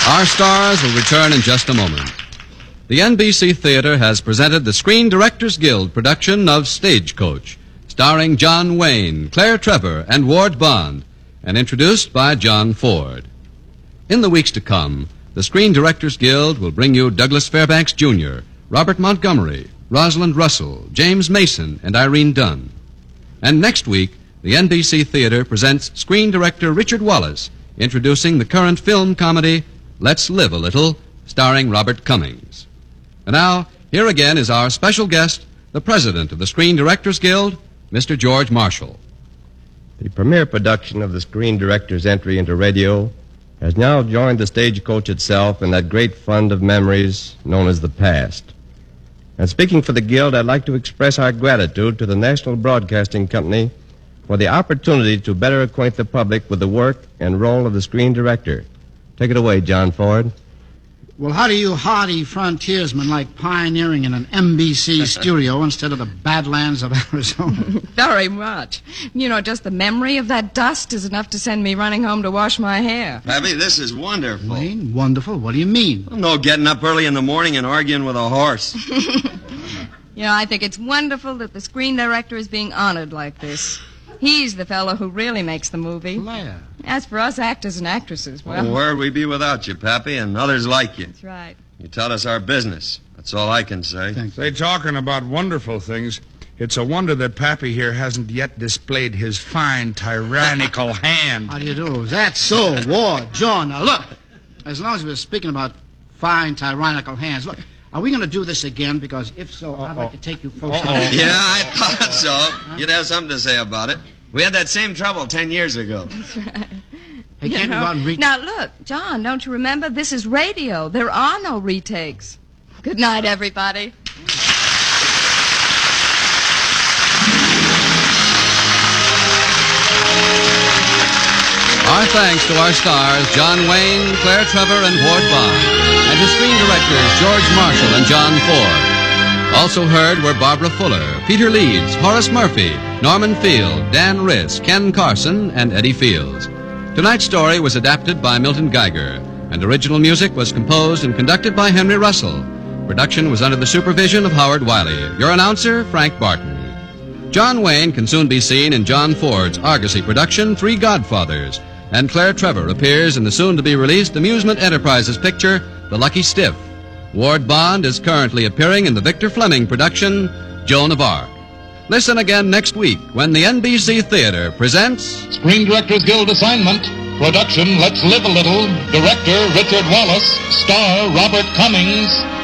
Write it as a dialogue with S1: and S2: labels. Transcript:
S1: Our stars will return in just a moment. The NBC Theater has presented the Screen Directors Guild production of Stagecoach, starring John Wayne, Claire Trevor, and Ward Bond, and introduced by John Ford. In the weeks to come, the Screen Directors Guild will bring you Douglas Fairbanks Jr., Robert Montgomery, Rosalind Russell, James Mason, and Irene Dunn. And next week, the NBC Theater presents screen director Richard Wallace, introducing the current film comedy Let's Live a Little, starring Robert Cummings. And now, here again is our special guest, the president of the Screen Directors Guild, Mr. George Marshall.
S2: The premiere production of the Screen Directors' entry into radio has now joined the Stagecoach itself in that great fund of memories known as the past. And speaking for the Guild, I'd like to express our gratitude to the National Broadcasting Company for the opportunity to better acquaint the public with the work and role of the screen director. Take it away, John Ford.
S3: Well, how do you hardy frontiersmen like pioneering in an NBC studio instead of the Badlands of Arizona?
S4: Very much. You know, just the memory of that dust is enough to send me running home to wash my hair.
S5: Pappy, this is wonderful.
S3: Wayne, wonderful? What do you mean?
S5: No getting up early in the morning and arguing with a horse.
S4: You know, I think it's wonderful that the screen director is being honored like this. He's the fellow who really makes the movie.
S3: Claire.
S4: As for us actors and actresses, well...
S5: Where'd we be without you, Pappy, and others like you?
S4: That's right.
S5: You taught us our business. That's all I can say.
S6: Say, talking about wonderful things, it's a wonder that Pappy here hasn't yet displayed his fine, tyrannical hand.
S3: How do you do? That's so, Ward, John. Now, look, as long as we're speaking about fine, tyrannical hands, look, are we going to do this again? Because if so, I'd like to take you folks...
S5: Yeah, I thought so. You'd have something to say about it. We had that same trouble 10 years ago.
S4: That's right.
S3: Hey, can't you go out and read...
S4: Now, look, John, don't you remember? This is radio. There are no retakes. Good night, everybody.
S1: Our thanks to our stars, John Wayne, Claire Trevor, and Ward Bond, and to screen directors George Marshall and John Ford. Also heard were Barbara Fuller, Peter Leeds, Horace Murphy, Norman Field, Dan Riss, Ken Carson, and Eddie Fields. Tonight's story was adapted by Milton Geiger, and original music was composed and conducted by Henry Russell. Production was under the supervision of Howard Wiley. Your announcer, Frank Barton. John Wayne can soon be seen in John Ford's Argosy production, Three Godfathers, and Claire Trevor appears in the soon-to-be-released Amusement Enterprises picture, The Lucky Stiff. Ward Bond is currently appearing in the Victor Fleming production, Joan of Arc. Listen again next week when the NBC Theater presents...
S7: Screen Directors Guild assignment. Production, Let's Live a Little. Director, Richard Wallace. Star, Robert Cummings.